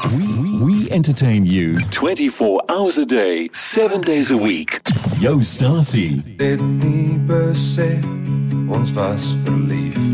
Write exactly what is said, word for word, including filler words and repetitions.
We, we entertain you twenty-four hours a day, seven days a week. Yo, Stacy. Het nie besef, ons was verlief